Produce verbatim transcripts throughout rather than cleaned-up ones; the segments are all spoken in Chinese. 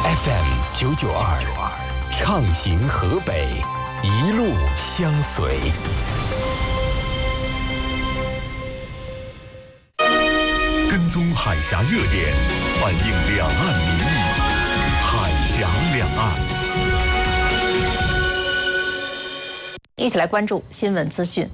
F M 九九二，畅行河北，一路相随。跟踪海峡热点，反映两岸民意。海峡两岸， 一起来关注新闻资讯。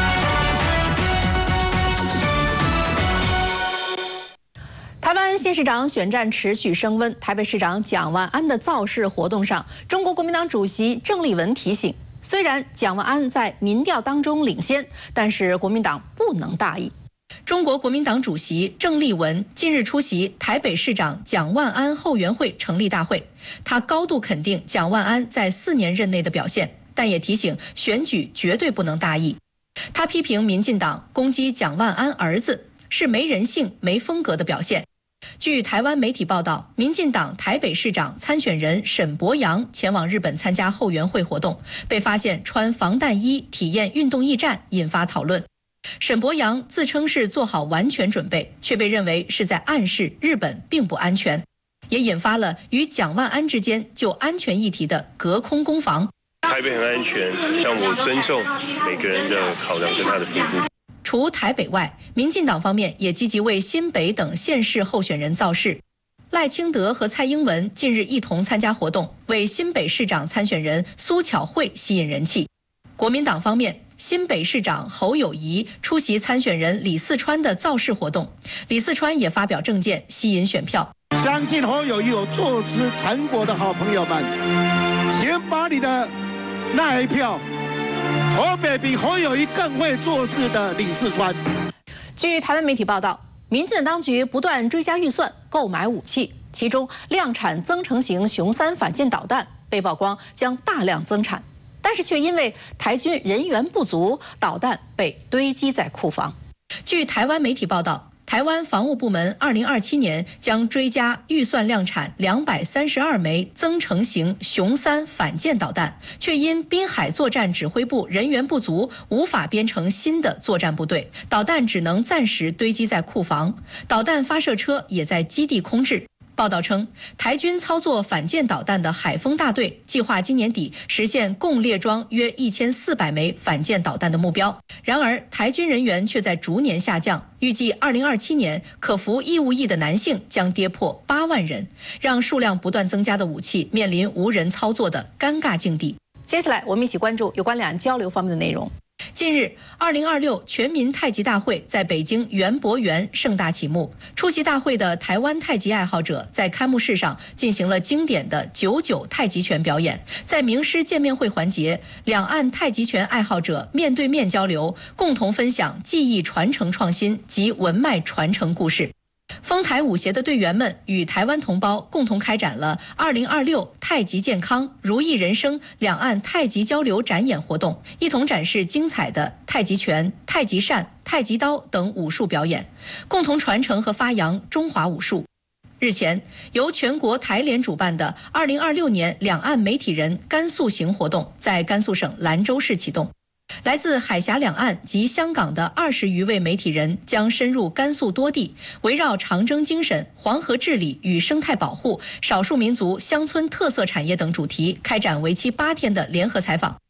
台湾新市长选战持续升温，台北市长蒋万安的造势活动上，中国国民党主席郑丽文提醒，虽然蒋万安在民调当中领先，但是国民党不能大意。中国国民党主席郑丽文近日出席台北市长蒋万安后援会成立大会，他高度肯定蒋万安在四年任内的表现，但也提醒选举绝对不能大意。他批评民进党攻击蒋万安儿子是没人性、没风格的表现。据台湾媒体报道，民进党台北市长参选人沈伯洋前往日本参加后援会活动，被发现穿防弹衣体验运动驿站，引发讨论。沈伯洋自称是做好完全准备，却被认为是在暗示日本并不安全，也引发了与蒋万安之间就安全议题的隔空攻防。 台北很安全，但我尊重每个人的考量跟他的评估。 除台北外，民进党方面也积极为新北等县市候选人造势。赖清德和蔡英文近日一同参加活动，为新北市长参选人苏巧慧吸引人气。国民党方面，新北市长侯友宜出席参选人李四川的造势活动，李四川也发表政见吸引选票。 相信侯友宜有做出成果的好朋友们，请把你的那一票投给比侯友宜更会做事的李四川。 据台湾媒体报道，民进党当局不断追加预算购买武器，其中量产增程型雄三反舰导弹被曝光将大量增产，但是却因为台军人员不足，导弹被堆积在库房。据台湾媒体报道，台湾防务部门二零二七年将追加预算量产两百三十二枚增程型雄三反舰导弹，却因滨海作战指挥部人员不足，无法编成新的作战部队，导弹只能暂时堆积在库房，导弹发射车也在基地空置。报道称，台军操作反舰导弹的海锋大队计划今年底实现共列装约一千四百枚反舰导弹的目标。然而，台军人员却在逐年下降，预计二零二七年可服义务役的男性将跌破八万人，让数量不断增加的武器面临无人操作的尴尬境地。接下来，我们一起关注有关两岸交流方面的内容。近日，二零二六全民太极大会在北京园博园盛大启幕。出席大会的台湾太极爱好者在开幕式上进行了经典的九九太极拳表演。在名师见面会环节，两岸太极拳爱好者面对面交流，共同分享技艺传承创新及文脉传承故事。丰台舞协的队员们与台湾同胞共同开展了二零二六太极健康如意人生两岸太极交流展演活动，一同展示精彩的太极拳、太极扇、太极刀等武术表演，共同传承和发扬中华武术。日前，由全国台联主办的二零二六年两岸媒体人甘肃行活动在甘肃省兰州市启动。来自海峡两岸及香港的二十余位媒体人将深入甘肃多地，围绕长征精神、黄河治理与生态保护、少数民族乡村特色产业等主题，开展为期八天的联合采访。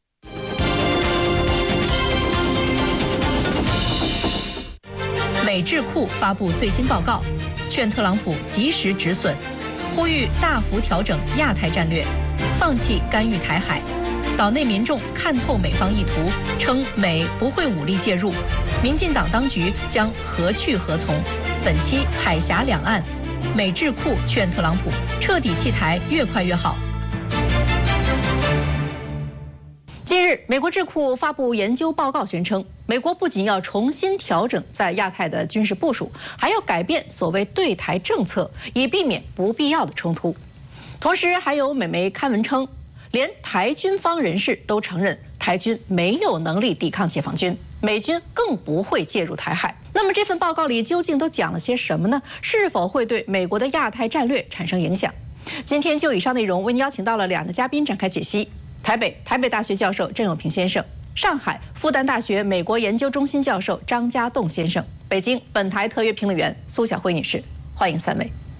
美智库发布最新报告，劝特朗普及时止损，呼吁大幅调整亚太战略，放弃干预台海。岛内民众看透美方意图，称美不会武力介入，民进党当局将何去何从？本期海峡两岸，美智库劝特朗普彻底弃台，越快越好。近日，美国智库发布研究报告，宣称美国不仅要重新调整在亚太的军事部署，还要改变所谓对台政策，以避免不必要的冲突。同时，还有美媒刊文称，连台军方人士都承认台军没有能力抵抗解放军，美军更不会介入台海。那么这份报告里究竟都讲了些什么呢？是否会对美国的亚太战略产生影响？今天就以上内容为您邀请到了两个嘉宾展开解析：台北台北大学教授郑友平先生，上海复旦大学美国研究中心教授张家栋先生，北京本台特约评论员苏晓慧女士。欢迎三位。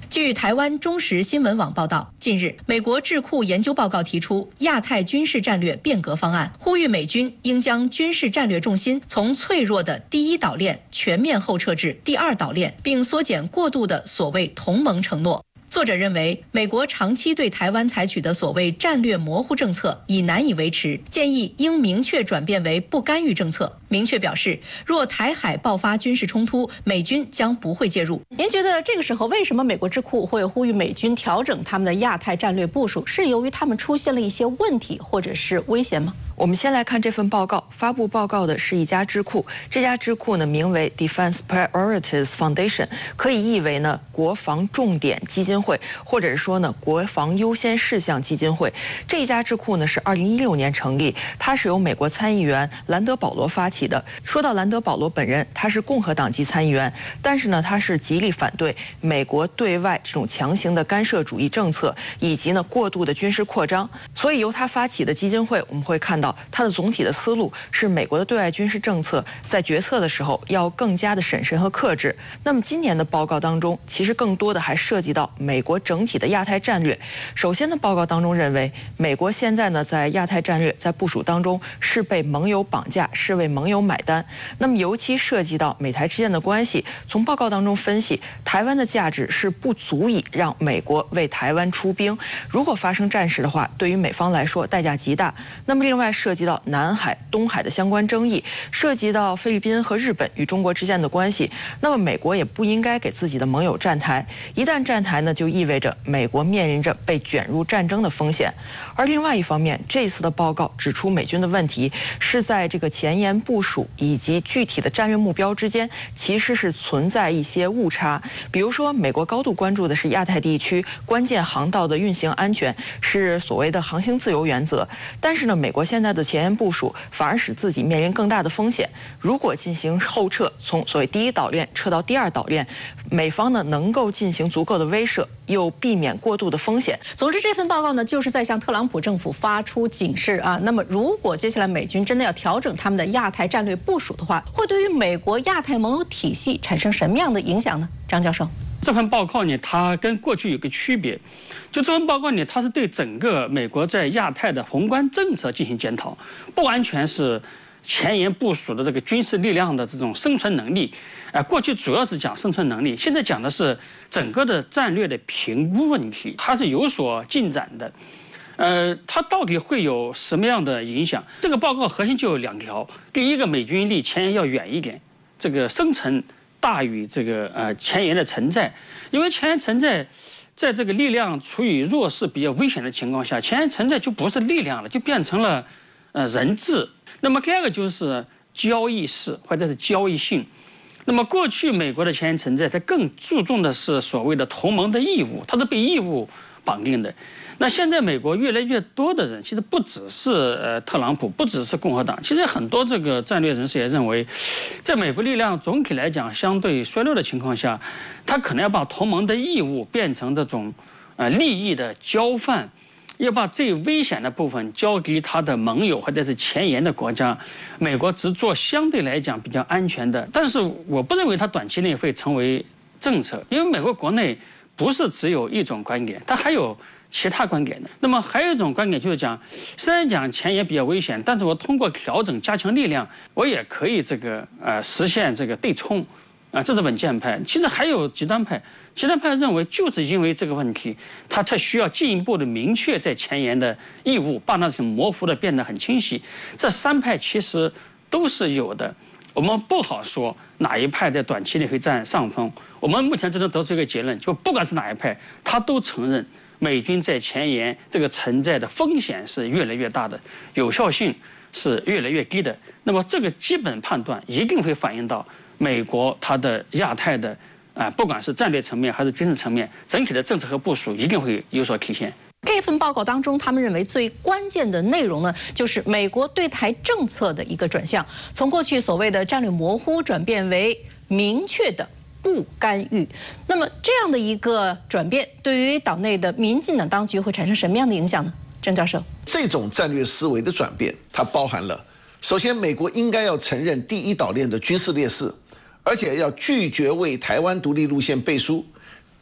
据台湾中时新闻网报道，近日，美国智库研究报告提出亚太军事战略变革方案，呼吁美军应将军事战略重心从脆弱的第一岛链全面后撤至第二岛链，并缩减过度的所谓同盟承诺。作者认为，美国长期对台湾采取的所谓战略模糊政策已难以维持，建议应明确转变为不干预政策，明确表示，若台海爆发军事冲突，美军将不会介入。您觉得这个时候为什么美国智库会呼吁美军调整他们的亚太战略部署？是由于他们出现了一些问题，或者是危险吗？ 我们先来看这份报告，发布报告的是一家智库，这家智库呢名为 Defense Priorities Foundation， 可以译为呢国防重点基金会，或者是说呢国防优先事项基金会。这一家智库呢是二零一六年成立，它是由美国参议员兰德保罗发起的。说到兰德保罗本人，他是共和党籍参议员，但是呢他是极力反对美国对外这种强行的干涉主义政策，以及呢过度的军事扩张。所以由他发起的基金会，我们会看到它的总体的思路是美国的对外军事政策在决策的时候要更加的审慎和克制。那么今年的报告当中，其实更多的还涉及到美国整体的亚太战略。首先的报告当中认为，美国现在呢在亚太战略在部署当中是被盟友绑架，是为盟友买单。那么尤其涉及到美台之间的关系，从报告当中分析，台湾的价值是不足以让美国为台湾出兵，如果发生战事的话，对于美方来说代价极大。那么另外涉及到南海、东海的相关争议，涉及到菲律宾和日本与中国之间的关系，那么美国也不应该给自己的盟友站台，一旦站台呢，就意味着美国面临着被卷入战争的风险。而另外一方面，这次的报告指出美军的问题是在这个前沿部署以及具体的战略目标之间，其实是存在一些误差。比如说，美国高度关注的是亚太地区关键航道的运行安全，是所谓的航行自由原则，但是呢，美国现在的前沿部署反而使自己面临更大的风险。如果进行后撤，从所谓第一岛链撤到第二岛链，美方呢能够进行足够的威慑，又避免过度的风险。 总之，这份报告呢就是在向特朗普政府发出警示啊。那么，如果接下来美军真的要调整他们的亚太战略部署的话，会对于美国亚太盟友体系产生什么样的影响呢？张教授， 这份报告呢，它跟过去有个区别，就这份报告呢，它是对整个美国在亚太的宏观政策进行检讨，不完全是前沿部署的这个军事力量的这种生存能力。呃，过去主要是讲生存能力，现在讲的是整个的战略的评估问题，它是有所进展的。呃，它到底会有什么样的影响？这个报告核心就有两条：第一个，美军离前沿要远一点，这个深层大于这个呃前沿的存在，因为前沿存在，在这个力量处于弱势、比较危险的情况下，前沿存在就不是力量了，就变成了呃人质。那么第二个就是交易式或者是交易性。那么过去美国的前沿存在，它更注重的是所谓的同盟的义务，它是被义务绑定的。那现在美国越来越多的人，其实不只是呃特朗普，不只是共和党，其实很多这个战略人士也认为，在美国力量总体来讲相对衰弱的情况下，他可能要把同盟的义务变成这种呃利益的交换，要把最危险的部分交给他的盟友或者是前沿的国家，美国只做相对来讲比较安全的。但是我不认为它短期内会成为政策，因为美国国内不是只有一种观点，它还有其他观点的。那么还有一种观点就是讲，虽然讲前沿比较危险，但是我通过调整加强力量，我也可以这个呃实现这个对冲，啊，这是稳健派。其实还有极端派，极端派认为就是因为这个问题，他才需要进一步的明确在前沿的义务，把那种模糊的变得很清晰。这三派其实都是有的，我们不好说哪一派在短期内会占上风。我们目前只能得出一个结论，就不管是哪一派，他都承认美军在前沿这个存在的风险是越来越大的，有效性是越来越低的。那么这个基本判断一定会反映到美国它的亚太的啊、呃，不管是战略层面还是军事层面，整体的政策和部署一定会有所体现。 这份报告当中，他们认为最关键的内容呢，就是美国对台政策的一个转向，从过去所谓的战略模糊转变为明确的不干预。那么这样的一个转变，对于岛内的民进党当局会产生什么样的影响呢？郑教授， 这种战略思维的转变，它包含了首先，美国应该要承认第一岛链的军事劣势，而且要拒绝为台湾独立路线背书。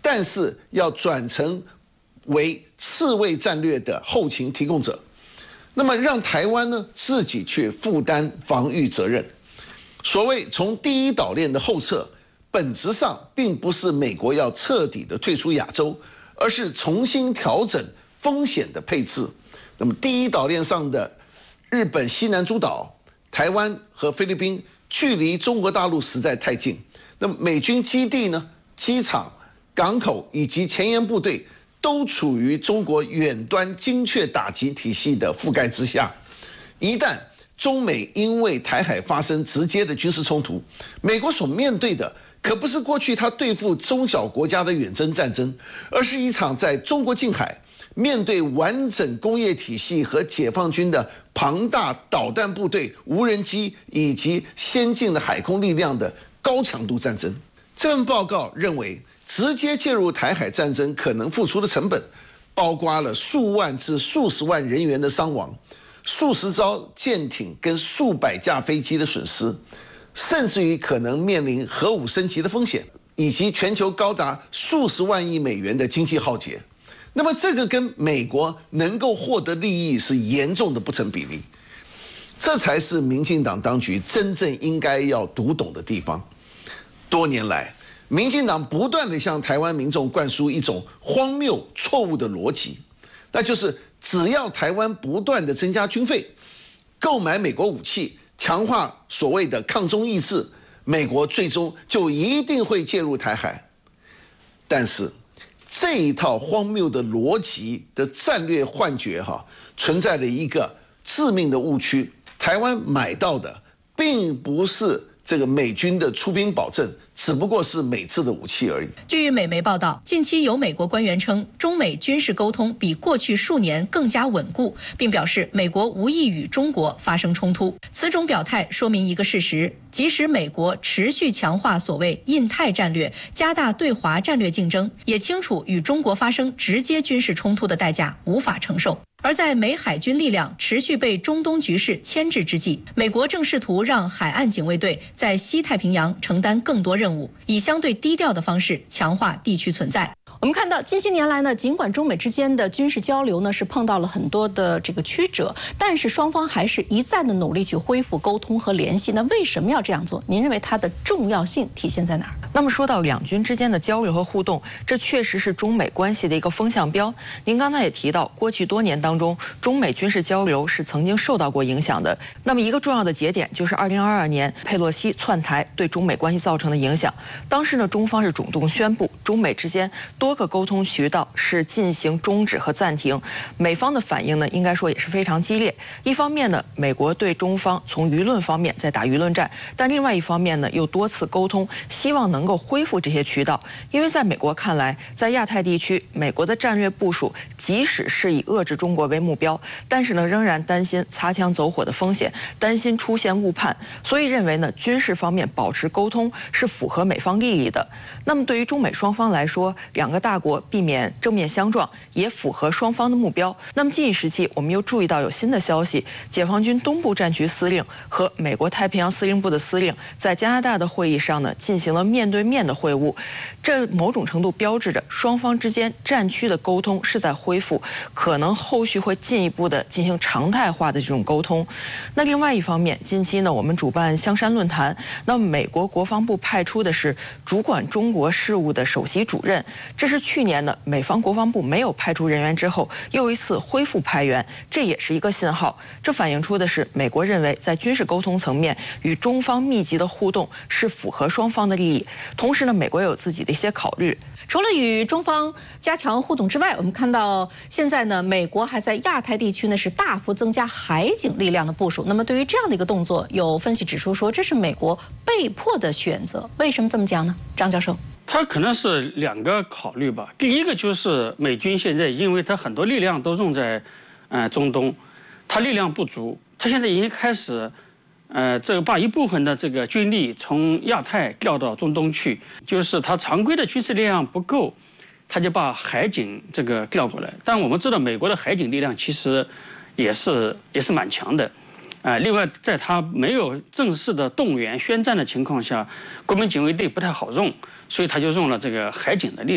但是要转成为刺猬战略的后勤提供者，那么让台湾呢自己去负担防御责任。所谓从第一岛链的后撤，本质上并不是美国要彻底的退出亚洲，而是重新调整风险的配置。那么第一岛链上的日本西南诸岛、台湾和菲律宾距离中国大陆实在太近，那么美军基地呢、机场、港口以及前沿部队都处于中国远端精确打击体系的覆盖之下。一旦中美因为台海发生直接的军事冲突，美国所面对的可不是过去他对付中小国家的远征战争，而是一场在中国近海面对完整工业体系和解放军的庞大导弹部队、无人机以及先进的海空力量的高强度战争。这份报告认为，直接介入台海战争可能付出的成本，包括了数万至数十万人员的伤亡，数十艘舰艇跟数百架飞机的损失，甚至于可能面临核武升级的风险，以及全球高达数十万亿美元的经济浩劫。那么这个跟美国能够获得利益是严重的不成比例，这才是民进党当局真正应该要读懂的地方。多年来，民进党不断地向台湾民众灌输一种荒谬错误的逻辑，那就是只要台湾不断地增加军费，购买美国武器，强化所谓的抗中意志，美国最终就一定会介入台海。但是这一套荒谬的逻辑的战略幻觉哈，存在了一个致命的误区：台湾买到的并不是这个美军的出兵保证，只不过是美制的武器而已。 据美媒报道，近期有美国官员称，中美军事沟通比过去数年更加稳固，并表示美国无意与中国发生冲突。此种表态说明一个事实：即使美国持续强化所谓印太战略，加大对华战略竞争，也清楚与中国发生直接军事冲突的代价无法承受。而在美海军力量持续被中东局势牵制之际，美国正试图让海岸警卫队在西太平洋承担更多任务，以相对低调的方式强化地区存在。我们看到近些年来呢，尽管中美之间的军事交流呢是碰到了很多的这个曲折，但是双方还是一再的努力去恢复沟通和联系。那为什么要这样做？您认为它的重要性体现在哪儿？ 那么说到两军之间的交流和互动，这确实是中美关系的一个风向标。您刚才也提到，过去多年当中，中美军事交流是曾经受到过影响的。那么一个重要的节点就是二零二二年佩洛西窜台对中美关系造成的影响。当时呢，中方是主动宣布中美之间多个沟通渠道是进行终止和暂停。美方的反应呢，应该说也是非常激烈。一方面呢，美国对中方从舆论方面在打舆论战，但另外一方面呢，又多次沟通，希望能够恢复这些渠道。因为在美国看来，在亚太地区，美国的战略部署即使是以遏制中国为目标，但是呢，仍然担心擦枪走火的风险，担心出现误判，所以认为呢，军事方面保持沟通是符合美方利益的。那么对于中美双方来说，两个大国避免正面相撞，也符合双方的目标。那么近一时期，我们又注意到有新的消息，解放军东部战区司令和美国太平洋司令部的司令在加拿大的会议上呢，进行了面对面的会晤。这某种程度标志着双方之间战区的沟通是在恢复，可能后续会进一步的进行常态化的这种沟通。那另外一方面，近期呢，我们主办香山论坛，那么美国国防部派出的是主管中国事务的首席主任，这是去年呢美方国防部没有派出人员之后又一次恢复派员，这也是一个信号。这反映出的是美国认为在军事沟通层面与中方密集的互动是符合双方的利益，同时呢，美国也有自己的一些考虑。 除了与中方加强互动之外，我们看到现在呢，美国还在亚太地区呢是大幅增加海警力量的部署。那么对于这样的一个动作，有分析指出说，这是美国被迫的选择。为什么这么讲呢？张教授， 它可能是两个考虑吧。第一个就是美军现在因为它很多力量都用在呃中东，它力量不足，它现在已经开始。呃，这个把一部分的这个军力从亚太调到中东去，就是它常规的军事力量不够，他就把海警这个调过来。但我们知道，美国的海警力量其实也是也是蛮强的，啊、呃，另外在它没有正式的动员宣战的情况下，国民警卫队不太好用，所以他就用了这个海警的力量。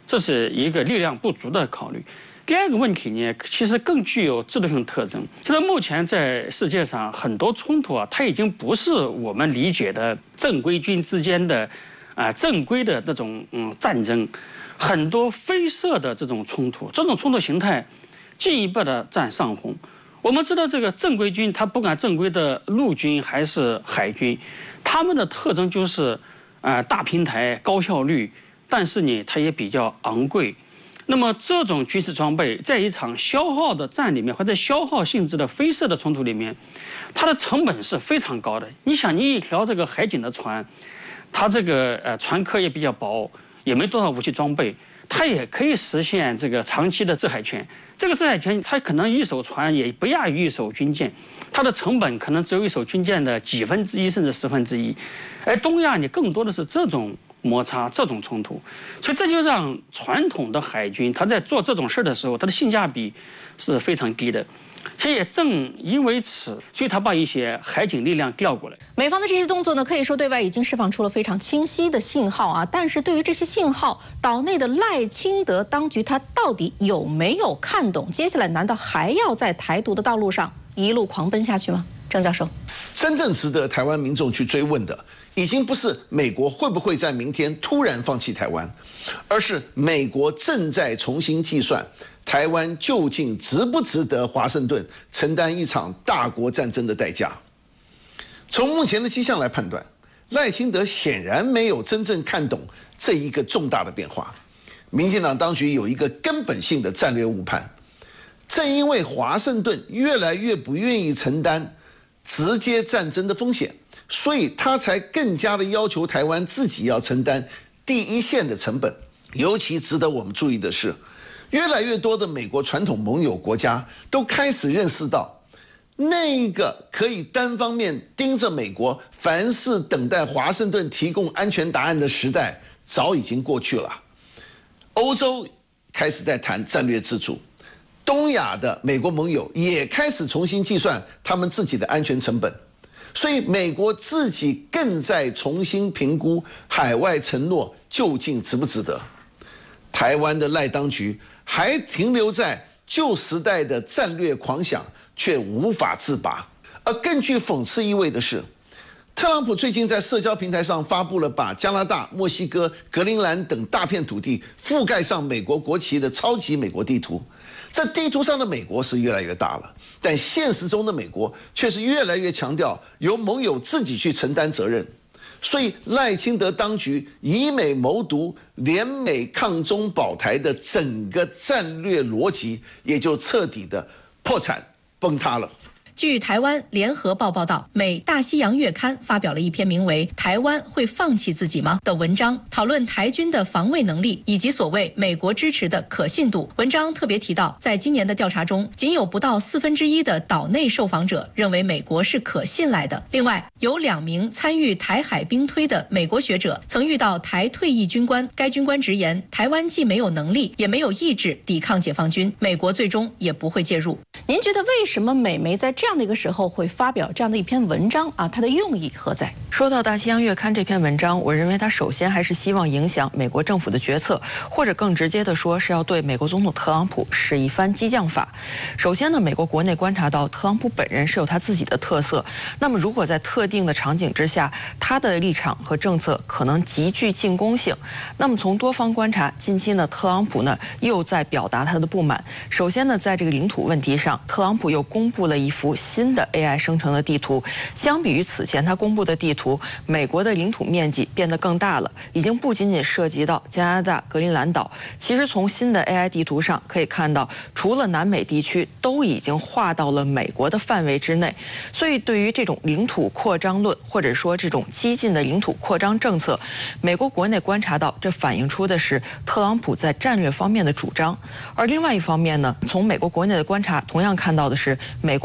这是一个力量不足的考虑。第二个问题呢，其实更具有制度性特征，就是目前在世界上很多冲突啊，它已经不是我们理解的正规军之间的啊、呃、正规的那种嗯战争，很多非设的这种冲突，这种冲突形态进一步的占上风。我们知道这个正规军，它不管正规的陆军还是海军，他们的特征就是啊、呃、大平台、高效率，但是呢，它也比较昂贵。那么这种军事装备在一场消耗的战里面，或者消耗性质的非设的冲突里面，它的成本是非常高的。你想，你一条这个海警的船，它这个呃船壳也比较薄，也没多少武器装备，它也可以实现这个长期的制海权。这个制海权，它可能一艘船也不亚于一艘军舰，它的成本可能只有一艘军舰的几分之一甚至十分之一。而东亚你更多的是这种摩擦，这种冲突，所以这就让传统的海军他在做这种事的时候，它的性价比是非常低的。其实也正因为此，所以他把一些海警力量调过来。 美方的这些动作呢，可以说对外已经释放出了非常清晰的信号啊。但是对于这些信号，岛内的赖清德当局他到底有没有看懂？接下来难道还要在台独的道路上一路狂奔下去吗？郑教授， 真正值得台湾民众去追问的，已经不是美国会不会在明天突然放弃台湾，而是美国正在重新计算台湾究竟值不值得华盛顿承担一场大国战争的代价。从目前的迹象来判断，赖清德显然没有真正看懂这一个重大的变化。民进党当局有一个根本性的战略误判，正因为华盛顿越来越不愿意承担直接战争的风险，所以他才更加的要求台湾自己要承担第一线的成本。尤其值得我们注意的是，越来越多的美国传统盟友国家都开始认识到，那一个可以单方面盯着美国，凡事等待华盛顿提供安全答案的时代早已经过去了。欧洲开始在谈战略自主，东亚的美国盟友也开始重新计算他们自己的安全成本，所以美国自己更在重新评估海外承诺究竟值不值得。台湾的赖当局还停留在旧时代的战略狂想，却无法自拔。而更具讽刺意味的是，特朗普最近在社交平台上发布了把加拿大、墨西哥、格陵兰等大片土地覆盖上美国国旗的超级美国地图。这地图上的美国是越来越大了，但现实中的美国却是越来越强调由盟友自己去承担责任。所以赖清德当局以美谋独、联美抗中保台的整个战略逻辑，也就彻底的破产崩塌了。 据台湾联合报报道，美大西洋月刊发表了一篇名为《台湾会放弃自己吗》的文章，讨论台军的防卫能力以及所谓美国支持的可信度。文章特别提到，在今年的调查中，仅有不到四分之一的岛内受访者认为美国是可信赖的。另外，有两名参与台海兵推的美国学者曾遇到台退役军官，该军官直言，台湾既没有能力，也没有意志抵抗解放军，美国最终也不会介入。您觉得为什么美媒在这样的一个时候会发表这样的一篇文章啊？它的用意何在？ 说到《大西洋月刊》这篇文章，我认为它首先还是希望影响美国政府的决策，或者更直接的说，是要对美国总统特朗普使一番激将法。首先呢，美国国内观察到特朗普本人是有他自己的特色，那么如果在特定的场景之下，他的立场和政策可能极具进攻性。那么从多方观察，近期呢，特朗普呢又在表达他的不满。首先呢，在这个领土问题上，特朗普又公布了一幅新的 A I 生成的地图。相比于此前他公布的地图，美国的领土面积变得更大了，已经不仅仅涉及到加拿大、格陵兰岛。其实从新的 A I 地图上可以看到，除了南美地区，都已经划到了美国的范围之内。所以对于这种领土扩张论，或者说这种激进的领土扩张政策，美国国内观察到，这反映出的是特朗普在战略方面的主张。而另外一方面呢，从美国国内的观察，同样看到的是美国对于盟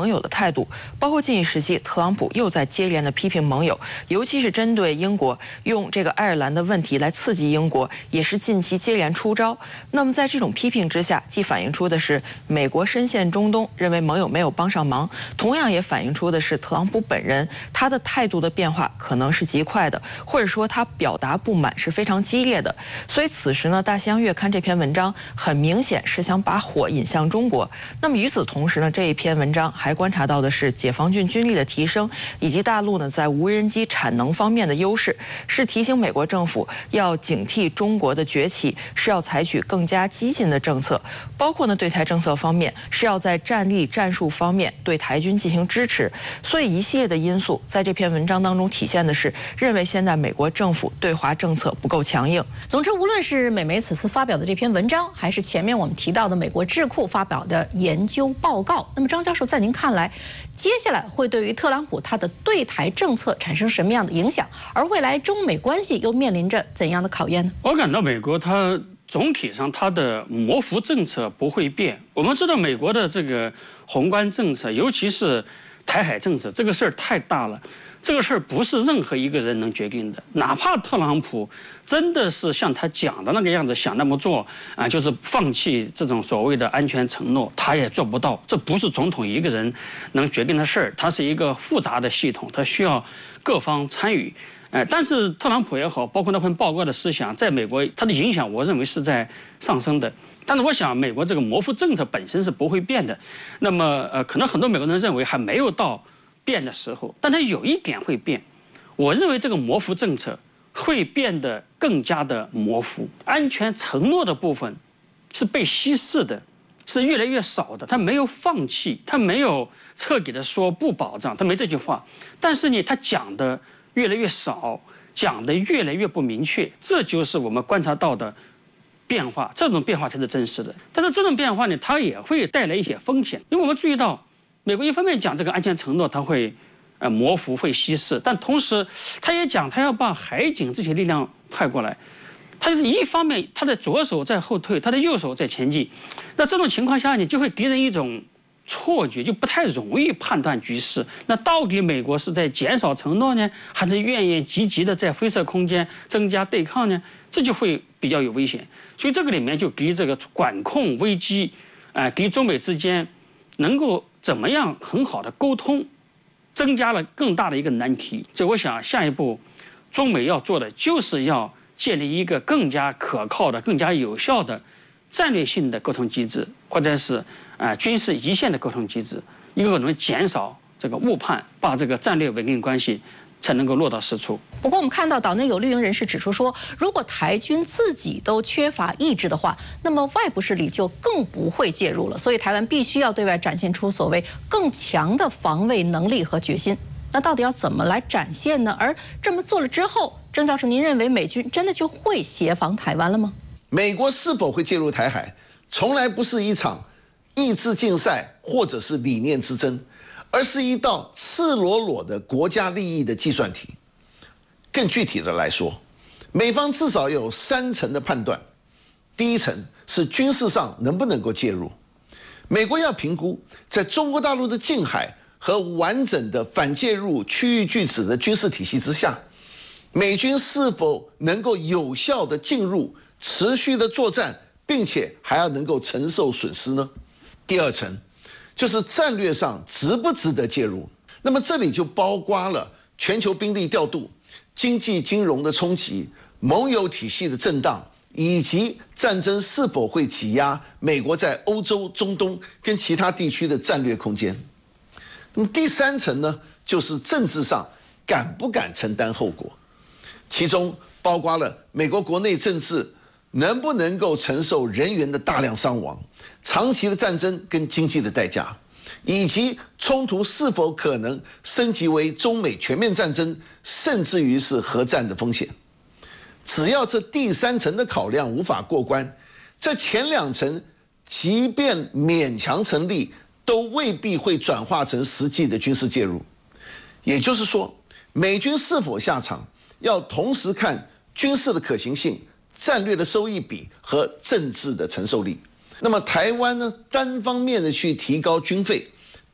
盟友的态度，包括近一时期特朗普又在接连的批评盟友，尤其是针对英国，用这个爱尔兰的问题来刺激英国，也是近期接连出招。那么在这种批评之下，既反映出的是美国深陷中东，认为盟友没有帮上忙，同样也反映出的是特朗普本人他的态度的变化可能是极快的，或者说他表达不满是非常激烈的。所以此时呢，《大西洋月刊》这篇文章很明显是想把火引向中国。那么与此同时呢，这一篇文章还观察到的是解放军军力的提升，以及大陆呢在无人机产能方面的优势，是提醒美国政府要警惕中国的崛起，是要采取更加激进的政策，包括呢对台政策方面是要在战力战术方面对台军进行支持。所以一系列的因素在这篇文章当中体现的是，认为现在美国政府对华政策不够强硬。 总之，无论是美媒此次发表的这篇文章，还是前面我们提到的美国智库发表的研究报告，那么张教授，在您看来，接下来会对于特朗普他的对台政策产生什么样的影响？而未来中美关系又面临着怎样的考验呢？ 我感到美国它总体上它的模糊政策不会变。我们知道美国的这个宏观政策，尤其是台海政策，这个事儿太大了。这个事儿不是任何一个人能决定的，哪怕特朗普真的是像他讲的那个样子想那么做啊，就是放弃这种所谓的安全承诺，他也做不到。这不是总统一个人能决定的事儿，它是一个复杂的系统，它需要各方参与。哎，但是特朗普也好，包括那份报告的思想，在美国它的影响，我认为是在上升的。但是我想，美国这个模糊政策本身是不会变的。那么，呃，可能很多美国人认为还没有到变的时候，但它有一点会变。我认为这个模糊政策会变得更加的模糊，安全承诺的部分是被稀释的，是越来越少的。他没有放弃，他没有彻底的说不保障，他没这句话。但是呢，他讲的越来越少，讲的越来越不明确，这就是我们观察到的变化。这种变化才是真实的。但是这种变化呢，它也会带来一些风险，因为我们注意到，美国一方面讲这个安全承诺，它会呃模糊、会稀释，但同时他也讲他要把海警这些力量派过来。他就是一方面他的左手在后退，他的右手在前进。那这种情况下，你就会敌人一种错觉，就不太容易判断局势。那到底美国是在减少承诺呢，还是愿意积极的在灰色空间增加对抗呢？这就会比较有危险。所以这个里面就给这个管控危机，啊、呃，给中美之间能够怎么样很好的沟通，增加了更大的一个难题。所以我想，下一步中美要做的就是要建立一个更加可靠的、更加有效的战略性的沟通机制，或者是啊、呃、军事一线的沟通机制，一个能减少这个误判，把这个战略稳定关系才能够落到实处。 不过我们看到岛内有绿营人士指出说，如果台军自己都缺乏意志的话，那么外部势力就更不会介入了。所以台湾必须要对外展现出所谓更强的防卫能力和决心。那到底要怎么来展现呢？而这么做了之后，郑教授，您认为美军真的就会协防台湾了吗？ 美国是否会介入台海，从来不是一场意志竞赛或者是理念之争，而是一道赤裸裸的国家利益的计算题。更具体的来说，美方至少有三层的判断。第一层是军事上能不能够介入，美国要评估在中国大陆的近海和完整的反介入区域拒止的军事体系之下，美军是否能够有效的进入、持续的作战，并且还要能够承受损失呢？第二层就是战略上值不值得介入。那么这里就包括了全球兵力调度、经济金融的冲击、盟友体系的震荡，以及战争是否会挤压美国在欧洲、中东跟其他地区的战略空间。那么第三层呢，就是政治上敢不敢承担后果，其中包括了美国国内政治能不能够承受人员的大量伤亡、长期的战争跟经济的代价，以及冲突是否可能升级为中美全面战争，甚至于是核战的风险。只要这第三层的考量无法过关，这前两层即便勉强成立，都未必会转化成实际的军事介入。也就是说，美军是否下场，要同时看军事的可行性、战略的收益比和政治的承受力。那么台湾呢，单方面的去提高军费，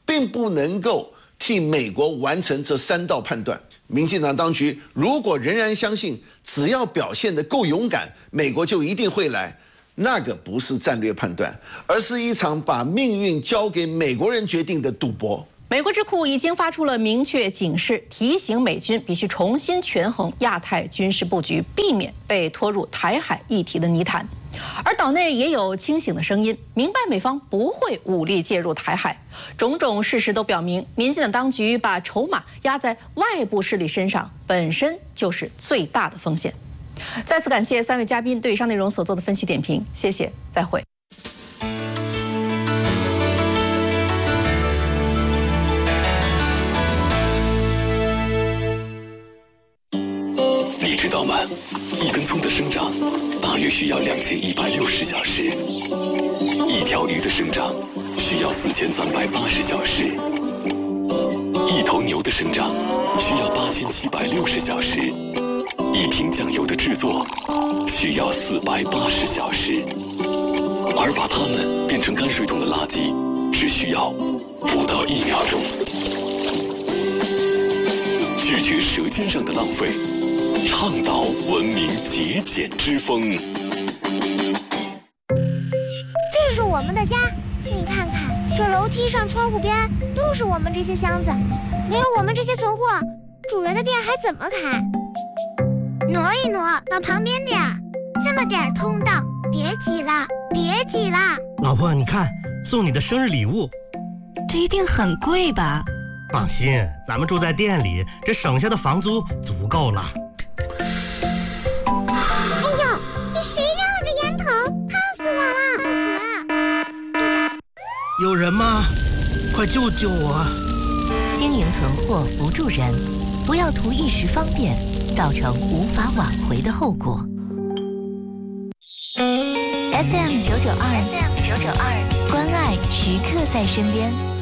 并不能够替美国完成这三道判断。民进党当局如果仍然相信只要表现得够勇敢，美国就一定会来，那个不是战略判断，而是一场把命运交给美国人决定的赌博。 美国智库已经发出了明确警示，提醒美军必须重新权衡亚太军事布局，避免被拖入台海议题的泥潭。而岛内也有清醒的声音，明白美方不会武力介入台海。种种事实都表明，民进党当局把筹码压在外部势力身上，本身就是最大的风险。再次感谢三位嘉宾对以上内容所做的分析点评，谢谢，再会。 你知道吗？一根葱的生长大约需要两千一百六十小时，一条鱼的生长需要四千三百八十小时，一头牛的生长需要八千七百六十小时，一瓶酱油的制作需要四百八十小时，而把它们变成泔水桶的垃圾只需要不到一秒钟。拒绝舌尖上的浪费，倡导文明节俭之风。 这是我们的家，你看看，这楼梯上、窗户边都是我们这些箱子，没有我们这些存货，主人的店还怎么开？挪一挪，往旁边点儿，那么点儿通道，别挤了，别挤了。 老婆，你看，送你的生日礼物， 这一定很贵吧？ 放心，咱们住在店里，这省下的房租足够了。 哎呦，你谁扔了个烟头？烫死我了！烫死了！ 有人吗？快救救我！ 经营存货不助人，不要图一时方便，造成无法挽回的后果。F M 九九二 ，F M 九九二，关爱时刻在身边。